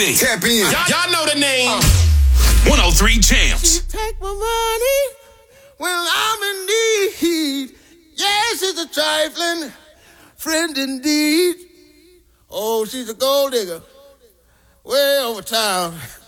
Tap in. Y'all know the name. 103 Champs. She take my money when I'm in need. Yes, it's a trifling friend indeed. Oh, she's a gold digger way over town.